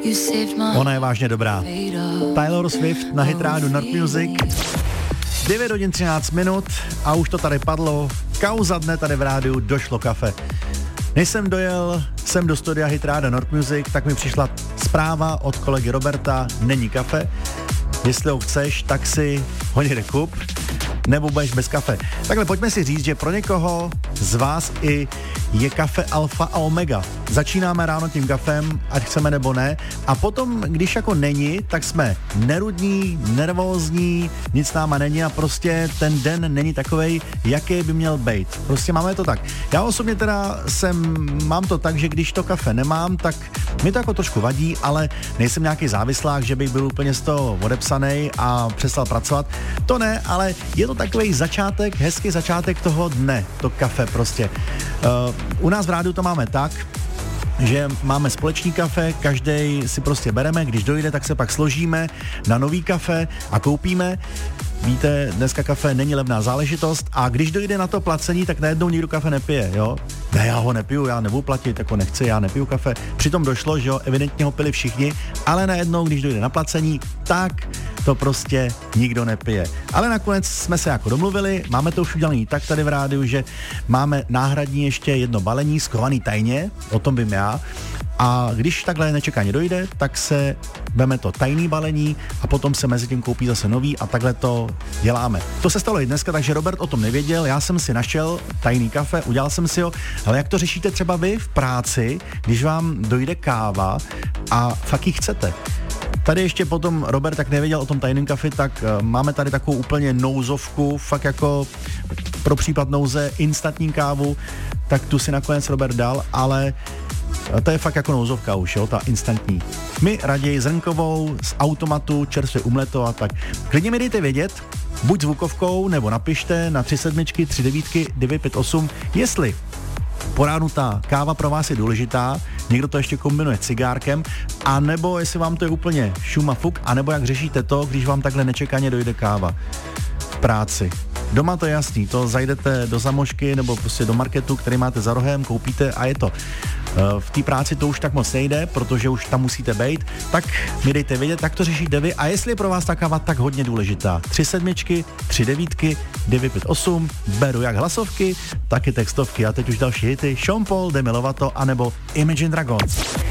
Ona je vážně dobrá. Taylor Swift na hitrádu Nord Music. 9 hodin 13 minut a už to tady padlo. Kauza dne tady v rádiu, došlo kafe. Než jsem dojel sem do studia hitráda Nord Music, tak mi přišla zpráva od kolegy Roberta, není kafe. Jestli ho chceš, tak si ho někde kup, nebo budeš bez kafe. Takhle pojďme si říct, že pro někoho z vás i je kafe alfa a omega. Začínáme ráno tím kafem, ať chceme nebo ne, a potom, když jako není, tak jsme nerudní, nervózní, nic náma není a prostě ten den není takovej, jaký by měl být. Prostě máme to tak. Já osobně teda mám to tak, že když to kafe nemám, tak mi to jako trošku vadí, ale nejsem nějaký závislák, že bych byl úplně z toho odepsanej a přestal pracovat. To ne, ale je to takový začátek, hezký začátek toho dne, to kafe prostě. U nás v rádiu to máme tak, že máme společný kafe, každý si prostě bereme, když dojde, tak se pak složíme na nový kafe a koupíme. Víte, dneska kafe není levná záležitost a když dojde na to placení, tak najednou nikdo kafe nepije, jo? Ne, já ho nepiju, já nebudu platit, jako nechci, já nepiju kafe. Přitom došlo, že jo, evidentně ho pili všichni, ale najednou, když dojde na placení, tak to prostě nikdo nepije. Ale nakonec jsme se jako domluvili, máme to už udělaný tak tady v rádiu, že máme náhradní ještě jedno balení schovaný tajně, o tom vím já. A když takhle nečekaně dojde, tak se veme to tajný balení a potom se mezi tím koupí zase nový a takhle to děláme. To se stalo i dneska, takže Robert o tom nevěděl, já jsem si našel tajný kafe, udělal jsem si ho, ale jak to řešíte třeba vy v práci, když vám dojde káva a fakt ji chcete? Tady ještě potom Robert tak nevěděl o tom tajném kafi, tak máme tady takovou úplně nouzovku, fakt jako pro případ nouze instantní kávu, tak tu si nakonec Robert dal, ale to je fakt jako nouzovka už, jo, ta instantní. My raději zrnkovou, z automatu, čerstvě umleto a tak. Klidně mi dejte vědět, buď zvukovkou, nebo napište na 37, 39, 958, jestli po ránu ta káva pro vás je důležitá, někdo to ještě kombinuje cigárkem, a nebo jestli vám to je úplně šum a fuk, anebo jak řešíte to, když vám takhle nečekaně dojde káva v práci. Doma to je jasný, to zajdete do Zamožky nebo prostě do marketu, který máte za rohem, koupíte a je to. V té práci to už tak moc nejde, protože už tam musíte bejt, tak mi dejte vědět, jak to řešíte vy a jestli je pro vás ta káva tak hodně důležitá. 37, 39, 958, beru jak hlasovky, tak i textovky a teď už další hity, Sean Paul, Demi Lovato anebo Imagine Dragons.